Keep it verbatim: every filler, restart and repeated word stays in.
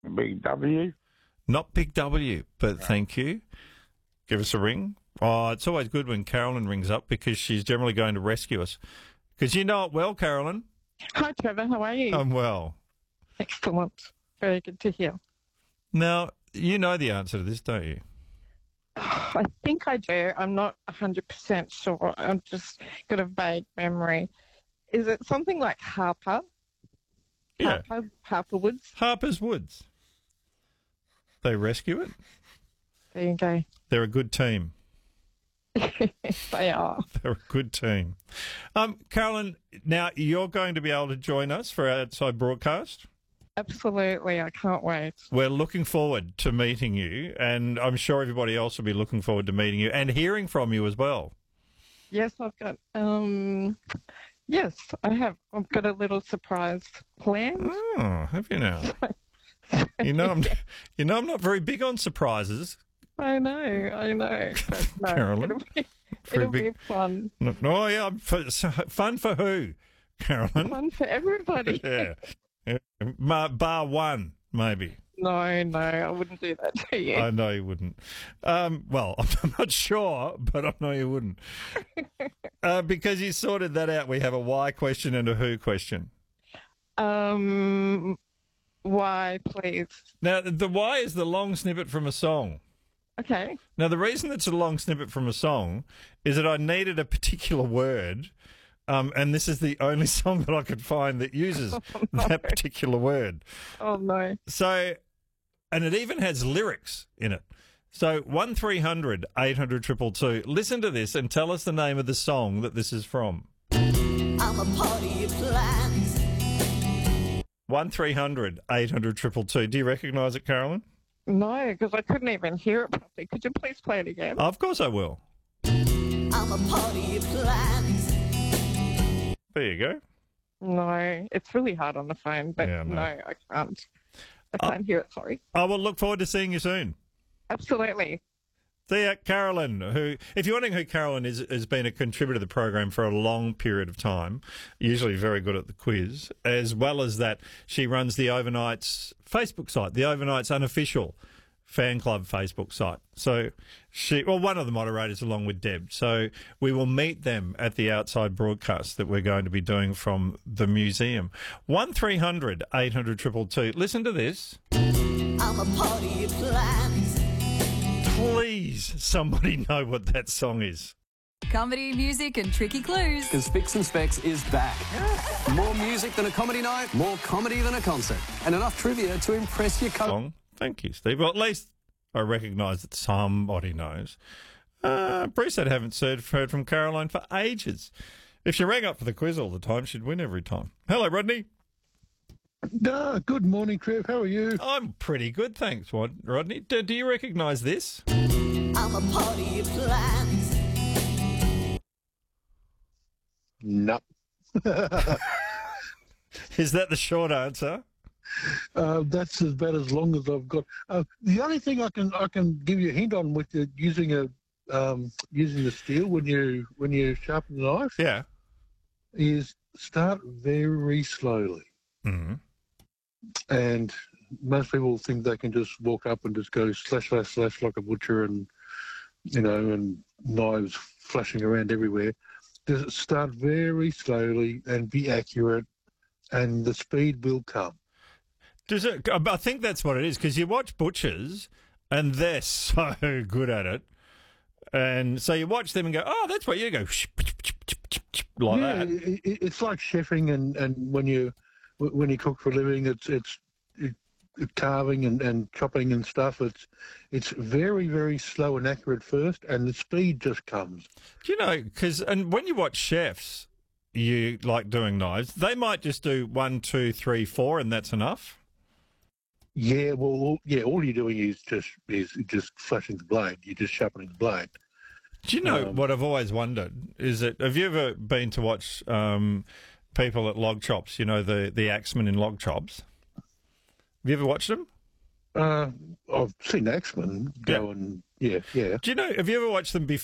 Big W. Not Big W, but no. Thank you. Give us a ring. Oh, it's always good when Carolyn rings up because she's generally going to rescue us. Because you know it well, Carolyn. Hi, Trevor. How are you? I'm well. Excellent. Very good to hear. Now, you know the answer to this, don't you? I think I do. I'm not one hundred percent sure. I've just got a vague memory. Is it something like Harper? Yeah. Harper, Harper Woods? Harper's Woods. They rescue it. There you go. They're a good team. They are. They're a good team. Um, Carolyn, now you're going to be able to join us for our outside broadcast. Absolutely. I can't wait. We're looking forward to meeting you, and I'm sure everybody else will be looking forward to meeting you and hearing from you as well. Yes, I've got... Um, yes, I have. I've got a little surprise planned. Oh, have you now? you know, I'm, you know, I'm not very big on surprises. I know, I know. But no, Carolyn, it'll be, it'll big... be fun. No, oh, yeah, for, fun for who, Carolyn? Fun for everybody. Yeah. yeah. Bar one, maybe. No, no, I wouldn't do that to you. I know you wouldn't. Um, well, I'm not sure, but I know you wouldn't. uh, because you sorted that out, we have a why question and a who question. Um, why, please? Now, the why is the long snippet from a song. Okay. Now, the reason it's a long snippet from a song is that I needed a particular word, um, and this is the only song that I could find that uses oh, no. that particular word. Oh, no. So, and it even has lyrics in it. So, one three hundred eight hundred two two two. Listen to this and tell us the name of the song that this is from. I'm a party of plans. one three hundred eight hundred two two two. Do you recognise it, Carolyn? No, because I couldn't even hear it properly. Could you please play it again? Oh, of course I will. I'm a party of plans. There you go. No, it's really hard on the phone, but yeah, no. no, I can't. I can't uh, hear it, sorry. I will look forward to seeing you soon. Absolutely. See ya, Carolyn, who, if you're wondering who Carolyn is, has been a contributor to the program for a long period of time, usually very good at the quiz, as well as that she runs the Overnights Facebook site, the Overnights unofficial fan club Facebook site. So she, well, one of the moderators along with Deb. So we will meet them at the outside broadcast that we're going to be doing from the museum. one three hundred eight hundred two two two. Listen to this. I'm a party of plans. Please, somebody know what that song is. Comedy, music and tricky clues. Because Fix and Specs is back. More music than a comedy night, more comedy than a concert, and enough trivia to impress your co- Thank you, Steve. Well, at least I recognise that somebody knows. Uh, Bruce, I haven't heard from Caroline for ages. If she rang up for the quiz all the time, she'd win every time. Hello, Rodney. Uh, good morning, Trev. How are you? I'm pretty good, thanks, Rodney. Do, do you recognise this? I'm a party of plans. No. Is that the short answer? Uh, that's about as long as I've got. Uh, the only thing I can I can give you a hint on with the, using a um, using the steel when you when you sharpen the knife, yeah, is start very slowly. Mm-hmm. And most people think they can just walk up and just go slash slash slash like a butcher, and you know, and knives flashing around everywhere. Just start very slowly and be accurate, and the speed will come. Does it? I think that's what it is, because you watch butchers and they're so good at it, and so you watch them and go, "Oh, that's what you go," like yeah, that. It, it's like chefing, and, and when you when you cook for a living, it's it's it, carving and, and chopping and stuff. It's it's very very slow and accurate first, and the speed just comes. Do you know? Because and when you watch chefs, you like doing knives. They might just do one, two, three, four, and that's enough. Yeah, well, all, yeah. All you're doing is just is just flashing the blade. You're just sharpening the blade. Do you know um, what I've always wondered is that have you ever been to watch um, people at log chops? You know the the axemen in log chops. Have you ever watched them? Uh, I've seen axemen go yeah. and yeah, yeah. Do you know? Have you ever watched them before?